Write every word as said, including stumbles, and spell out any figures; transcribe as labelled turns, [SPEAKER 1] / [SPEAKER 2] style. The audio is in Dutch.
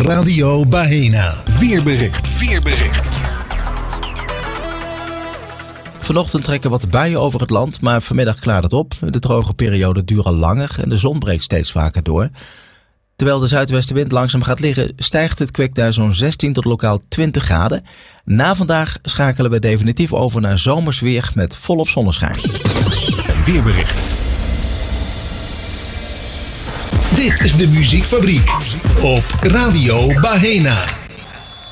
[SPEAKER 1] Radio Bahena.
[SPEAKER 2] Weerbericht. Weerbericht.
[SPEAKER 3] Vanochtend trekken wat buien over het land, maar vanmiddag klaart het op. De droge perioden duren langer en de zon breekt steeds vaker door. Terwijl de zuidwestenwind langzaam gaat liggen, stijgt het kwik naar zo'n zestien tot lokaal twintig graden. Na vandaag schakelen we definitief over naar zomers weer met volop zonneschijn.
[SPEAKER 2] Een weerbericht.
[SPEAKER 1] Dit is de Muziekfabriek op Radio Bahena.